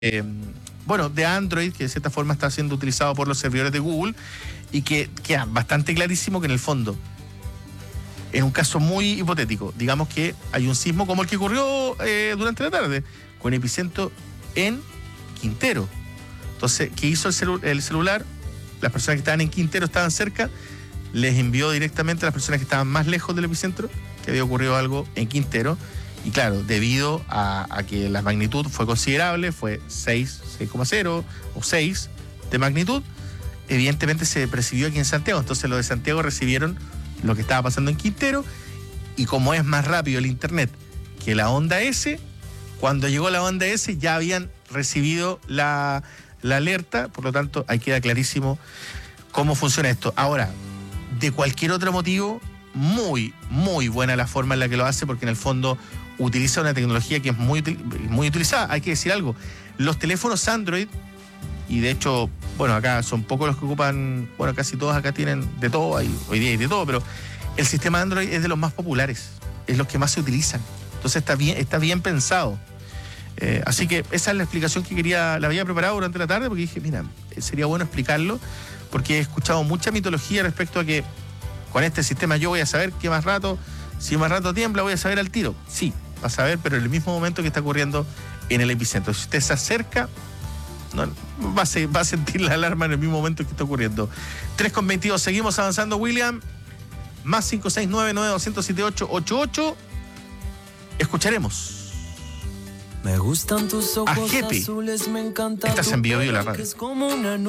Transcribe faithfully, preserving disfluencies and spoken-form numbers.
eh, bueno, de Android, que de cierta forma está siendo utilizado por los servidores de Google, y que queda bastante clarísimo que en el fondo, en un caso muy hipotético, digamos que hay un sismo como el que ocurrió eh, durante la tarde, con epicentro en Quintero. Entonces, ¿qué hizo el, celu- el celular? Las personas que estaban en Quintero estaban cerca, les envió directamente a las personas que estaban más lejos del epicentro que había ocurrido algo en Quintero. Y claro, debido a, a que la magnitud fue considerable, fue seis, seis coma cero o seis de magnitud, evidentemente se percibió aquí en Santiago. Entonces los de Santiago recibieron lo que estaba pasando en Quintero, y como es más rápido el internet que la onda S, cuando llegó la onda S ya habían recibido la, la alerta. Por lo tanto, ahí queda clarísimo cómo funciona esto. Ahora, de cualquier otro motivo, muy, muy buena la forma en la que lo hace, porque en el fondo utiliza una tecnología que es muy, muy utilizada. Hay que decir algo, los teléfonos Android, y de hecho, bueno, acá son pocos los que ocupan, bueno, casi todos acá tienen de todo, hay, hoy día hay de todo, pero el sistema Android es de los más populares, es los que más se utilizan. Entonces está bien, está bien pensado. Eh, así que esa es la explicación que quería, la había preparado durante la tarde, porque dije, mira, sería bueno explicarlo, porque he escuchado mucha mitología respecto a que con este sistema yo voy a saber que más rato, si más rato tiembla, voy a saber al tiro. Sí, va a saber, pero en el mismo momento que está ocurriendo en el epicentro. Si usted se acerca, no, va, a, va a sentir la alarma en el mismo momento que está ocurriendo. tres con veintidós, seguimos avanzando, William. Más cinco seis nueve nueve dos cero siete ocho ocho ocho. Escucharemos Me gustan tus ojos a Jepe. azules, me encanta. Estás en Bio Bio la radio.